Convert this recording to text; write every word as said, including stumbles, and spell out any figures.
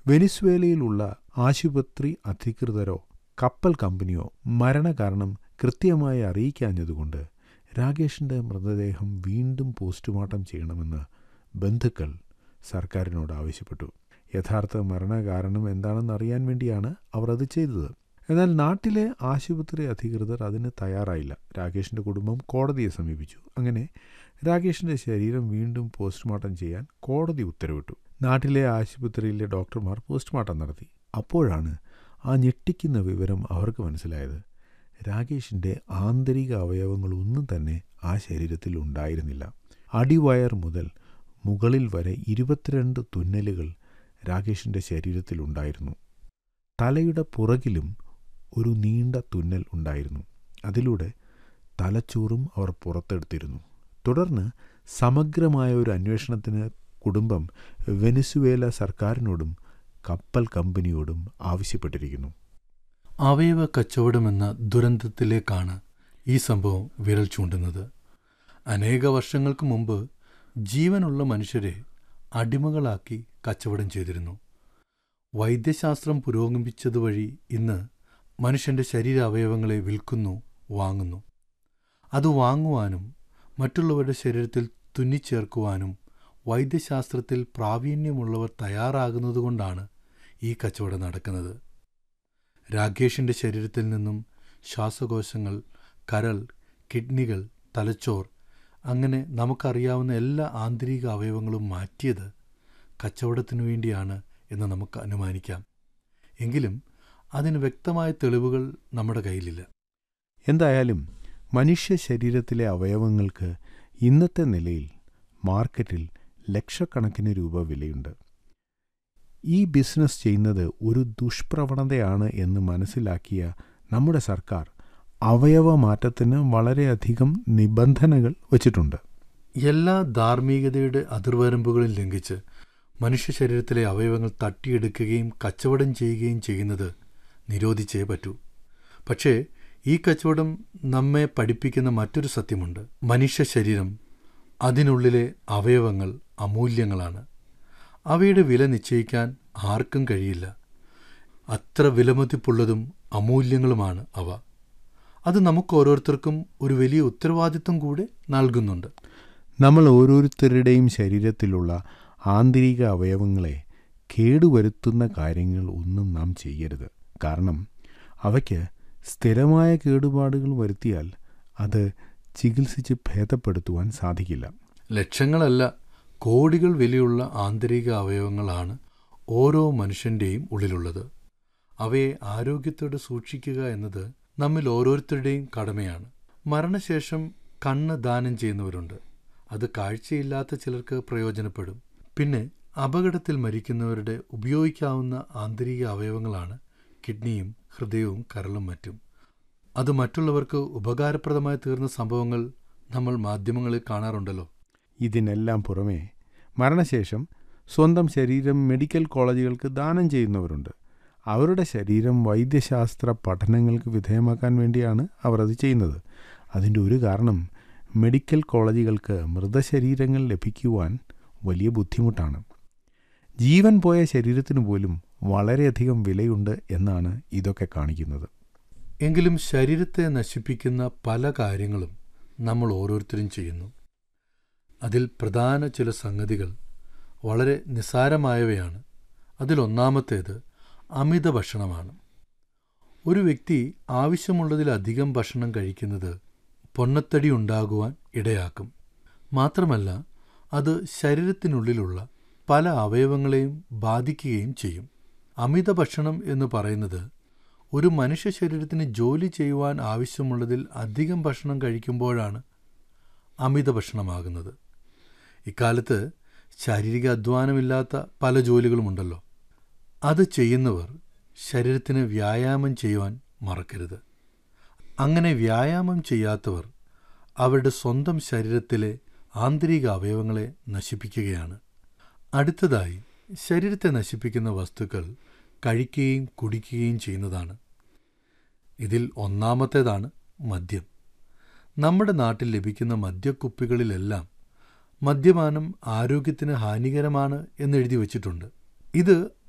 വെനിസ്വേലയിലുള്ള ആശുപത്രി അധികൃതരോ കപ്പൽ കമ്പനിയോ മരണകാരണം കൃത്യമായി അറിയിക്കാഞ്ഞതുകൊണ്ട് രാകേഷിൻ്റെ മൃതദേഹം വീണ്ടും പോസ്റ്റ്മോർട്ടം ചെയ്യണമെന്ന് ബന്ധുക്കൾ സർക്കാരിനോട് ആവശ്യപ്പെട്ടു. യഥാർത്ഥ മരണകാരണം എന്താണെന്ന് അറിയാൻ വേണ്ടിയാണ് അവർ അത് ചെയ്തത്. എന്നാൽ നാട്ടിലെ ആശുപത്രി അധികൃതർ അതിന് തയ്യാറായില്ല. രാകേഷിൻ്റെ കുടുംബം കോടതിയെ സമീപിച്ചു. അങ്ങനെ രാകേഷിൻ്റെ ശരീരം വീണ്ടും പോസ്റ്റ്മോർട്ടം ചെയ്യാൻ കോടതി ഉത്തരവിട്ടു. നാട്ടിലെ ആശുപത്രിയിലെ ഡോക്ടർമാർ പോസ്റ്റ്മോർട്ടം നടത്തി. അപ്പോഴാണ് ആ ഞെട്ടിക്കുന്ന വിവരം അവർക്ക് മനസ്സിലായത്. രാകേഷിൻ്റെ ആന്തരിക അവയവങ്ങളൊന്നും തന്നെ ആ ശരീരത്തിൽ ഉണ്ടായിരുന്നില്ല. അടിവയർ മുതൽ മുകളിൽ വരെ ഇരുപത്തിരണ്ട് തുന്നലുകൾ രാകേഷിൻ്റെ ശരീരത്തിലുണ്ടായിരുന്നു. തലയുടെ പുറകിലും ഒരു നീണ്ട തുന്നൽ ഉണ്ടായിരുന്നു. അതിലൂടെ തലച്ചോറും അവർ പുറത്തെടുത്തിരുന്നു. തുടർന്ന് സമഗ്രമായ ഒരു അന്വേഷണത്തിന് കുടുംബം വെനിസ്വേല സർക്കാരിനോടും കപ്പൽ കമ്പനിയോടും ആവശ്യപ്പെട്ടിരിക്കുന്നു. അവയവ കച്ചവടമെന്ന ദുരന്തത്തിലേക്കാണ് ഈ സംഭവം വിരൽ ചൂണ്ടുന്നത്. അനേക വർഷങ്ങൾക്ക് മുമ്പ് ജീവനുള്ള മനുഷ്യരെ അടിമകളാക്കി കച്ചവടം ചെയ്തിരുന്നു. വൈദ്യശാസ്ത്രം പുരോഗമിച്ചതുവഴി ഇന്ന് മനുഷ്യൻ്റെ ശരീരാവയവങ്ങളെ വിൽക്കുന്നു, വാങ്ങുന്നു. അത് വാങ്ങുവാനും മറ്റുള്ളവരുടെ ശരീരത്തിൽ തുന്നിച്ചേർക്കുവാനും വൈദ്യശാസ്ത്രത്തിൽ പ്രാവീണ്യമുള്ളവർ തയ്യാറാകുന്നതുകൊണ്ടാണ് ഈ കച്ചവടം നടക്കുന്നത്. രാകേഷിൻ്റെ ശരീരത്തിൽ നിന്നും ശ്വാസകോശങ്ങൾ, കരൾ, കിഡ്നികൾ, തലച്ചോർ, അങ്ങനെ നമുക്കറിയാവുന്ന എല്ലാ ആന്തരിക അവയവങ്ങളും മാറ്റിയത് കച്ചവടത്തിനു വേണ്ടിയാണ് എന്ന് നമുക്ക് അനുമാനിക്കാം. എങ്കിലും അതിന് വ്യക്തമായ തെളിവുകൾ നമ്മുടെ കയ്യിലില്ല. എന്തായാലും മനുഷ്യ ശരീരത്തിലെ അവയവങ്ങൾക്ക് ഇന്നത്തെ നിലയിൽ മാർക്കറ്റിൽ ലക്ഷക്കണക്കിന് രൂപ വിലയുണ്ട്. ഈ ബിസിനസ് ചെയ്യുന്നത് ഒരു ദുഷ്പ്രവണതയാണ് എന്ന് മനസ്സിലാക്കിയ നമ്മുടെ സർക്കാർ അവയവ മാറ്റത്തിന് വളരെയധികം നിബന്ധനകൾ വച്ചിട്ടുണ്ട്. എല്ലാ ധാർമ്മികതയുടെ അതിർവരമ്പുകളും ലംഘിച്ച് മനുഷ്യ ശരീരത്തിലെ അവയവങ്ങൾ തട്ടിയെടുക്കുകയും കച്ചവടം ചെയ്യുകയും ചെയ്യുന്നത് നിരോധിച്ചേ പറ്റൂ. പക്ഷേ ഈ കച്ചവടം നമ്മെ പഠിപ്പിക്കുന്ന മറ്റൊരു സത്യമുണ്ട്. മനുഷ്യ ശരീരം, അതിനുള്ളിലെ അവയവങ്ങൾ അമൂല്യങ്ങളാണ്. അവയുടെ വില നിശ്ചയിക്കാൻ ആർക്കും കഴിയില്ല. അത്ര വിലമതിപ്പുള്ളതും അമൂല്യങ്ങളുമാണ് അവ. അത് നമുക്ക് ഓരോരുത്തർക്കും ഒരു വലിയ ഉത്തരവാദിത്വം കൂടെ നൽകുന്നുണ്ട്. നമ്മൾ ഓരോരുത്തരുടെയും ശരീരത്തിലുള്ള ആന്തരിക അവയവങ്ങളെ കേടുവരുത്തുന്ന കാര്യങ്ങൾ ഒന്നും നാം ചെയ്യരുത്. കാരണം അവയ്ക്ക് സ്ഥിരമായ കേടുപാടുകൾ വരുത്തിയാൽ അത് ചികിത്സിച്ച് ഭേദപ്പെടുത്തുവാൻ സാധിക്കില്ല. ലക്ഷങ്ങളല്ല, കോടികൾ വിലയുള്ള ആന്തരിക അവയവങ്ങളാണ് ഓരോ മനുഷ്യൻ്റെയും ഉള്ളിലുള്ളത്. അവയെ ആരോഗ്യത്തോടെ സൂക്ഷിക്കുക എന്നത് നമ്മിൽ ഓരോരുത്തരുടെയും കടമയാണ്. മരണശേഷം കണ്ണ് ദാനം ചെയ്യുന്നവരുണ്ട്. അത് കാഴ്ചയില്ലാത്ത ചിലർക്ക് പ്രയോജനപ്പെടും. പിന്നെ അപകടത്തിൽ മരിക്കുന്നവരുടെ ഉപയോഗിക്കാവുന്ന ആന്തരിക അവയവങ്ങളാണ് കിഡ്നിയും ഹൃദയവും കരളും മറ്റും. അത് മറ്റുള്ളവർക്ക് ഉപകാരപ്രദമായി തീർന്ന സംഭവങ്ങൾ നമ്മൾ മാധ്യമങ്ങളിൽ കാണാറുണ്ടല്ലോ. ഇതിനെല്ലാം പുറമെ മരണശേഷം സ്വന്തം ശരീരം മെഡിക്കൽ കോളേജുകൾക്ക് ദാനം ചെയ്യുന്നവരുണ്ട്. അവരുടെ ശരീരം വൈദ്യശാസ്ത്ര പഠനങ്ങൾക്ക് വിധേയമാക്കാൻ വേണ്ടിയാണ് അവർ അത് ചെയ്യുന്നത്. അതിൻ്റെ ഒരു കാരണം മെഡിക്കൽ കോളേജുകൾക്ക് മൃതശരീരങ്ങൾ ലഭിക്കുവാൻ വലിയ ബുദ്ധിമുട്ടാണ്. ജീവൻ പോയ ശരീരത്തിന് പോലും വളരെയധികം വിലയുണ്ട് എന്നാണ് ഇതൊക്കെ കാണിക്കുന്നത്. എങ്കിലും ശരീരത്തെ നശിപ്പിക്കുന്ന പല കാര്യങ്ങളും നമ്മൾ ഓരോരുത്തരും ചെയ്യുന്നു. അതിൽ പ്രധാന ചില സംഗതികൾ വളരെ നിസ്സാരമായവയാണ്. അതിലൊന്നാമത്തേത് അമിത ഭക്ഷണമാണ്. ഒരു വ്യക്തി ആവശ്യമുള്ളതിലധികം ഭക്ഷണം കഴിക്കുന്നത് പൊണ്ണത്തടി ഉണ്ടാകുവാൻ ഇടയാക്കും. മാത്രമല്ല, അത് ശരീരത്തിനുള്ളിലുള്ള പല അവയവങ്ങളെയും ബാധിക്കുകയും ചെയ്യും. അമിത ഭക്ഷണം എന്ന് പറയുന്നത് ഒരു മനുഷ്യ ശരീരത്തിന് ജോലി ചെയ്യുവാൻ ആവശ്യമുള്ളതിൽ അധികം ഭക്ഷണം കഴിക്കുമ്പോഴാണ് അമിത ഭക്ഷണമാകുന്നത്. ഇക്കാലത്ത് ശാരീരിക അധ്വാനമില്ലാത്ത പല ജോലികളുമുണ്ടല്ലോ. അത് ചെയ്യുന്നവർ ശരീരത്തിന് വ്യായാമം ചെയ്യുവാൻ മറക്കരുത്. അങ്ങനെ വ്യായാമം ചെയ്യാത്തവർ അവരുടെ സ്വന്തം ശരീരത്തിലെ ആന്തരിക അവയവങ്ങളെ നശിപ്പിക്കുകയാണ്. അടുത്തതായി, ശരീരത്തെ നശിപ്പിക്കുന്ന വസ്തുക്കൾ കഴിക്കുകയും കുടിക്കുകയും ചെയ്യുന്നതാണ്. ഇതിൽ ഒന്നാമത്തേതാണ് മദ്യം. നമ്മുടെ നാട്ടിൽ ലഭിക്കുന്ന മദ്യക്കുപ്പികളിലെല്ലാം മദ്യപാനം ആരോഗ്യത്തിന് ഹാനികരമാണ് എന്നെഴുതി വച്ചിട്ടുണ്ട്. ഇത്